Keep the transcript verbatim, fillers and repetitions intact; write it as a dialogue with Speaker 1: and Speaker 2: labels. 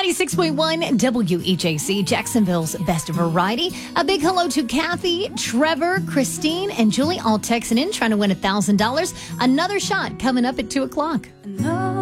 Speaker 1: ninety-six point one W H A C, Jacksonville's best variety. A big hello to Kathy, Trevor, Christine, and Julie, all texting in trying to win one thousand dollars. Another shot coming up at two o'clock.